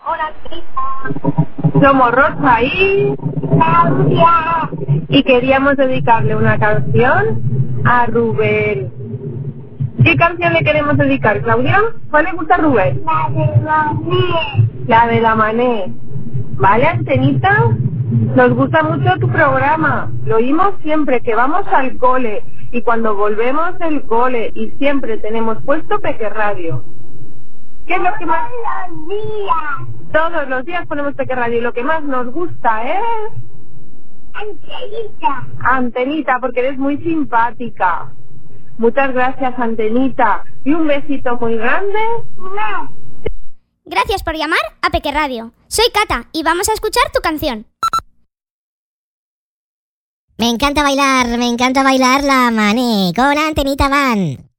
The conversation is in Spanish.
Hola, Tita. Somos Rosa y Claudia. y queríamos dedicarle una canción a Rubén. ¿Qué canción le queremos dedicar, Claudia? ¿Cuál le gusta a Rubén? La de Mané. La de la Mané. ¿Vale, Antenita? Nos gusta mucho tu programa. Lo oímos siempre que vamos al cole y cuando volvemos del cole y siempre tenemos puesto Peque Radio. ¿Qué es lo que más? Todos los días. Todos los días ponemos Peque Radio y lo que más nos gusta es Angelita. Antenita, porque eres muy simpática. Muchas gracias, Antenita. Y un besito muy grande. No. Gracias por llamar a Peque Radio. Soy Cata y vamos a escuchar tu canción. Me encanta bailar la Mané con Antenita Van.